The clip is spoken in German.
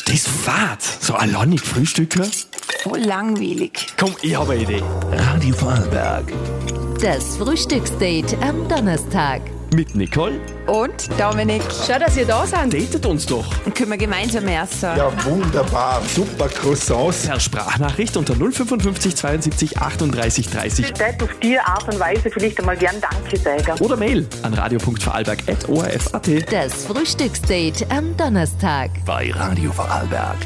Das ist fad. So alleinig frühstücken? Voll langweilig. Komm, ich habe eine Idee. Radio Vorarlberg. Das Frühstücksdate am Donnerstag. Mit Nicole. Und Dominik, Schau, dass ihr da seid. Datet uns doch. können wir gemeinsam essen? Ja, wunderbar. Super Croissants. Per Sprachnachricht unter 055 72 38 30 Ich würde auf die Art und Weise vielleicht einmal gern Danke sagen. oder Mail an radio.vorarlberg@orf.at. Das Frühstücksdate am Donnerstag. Bei Radio Vorarlberg.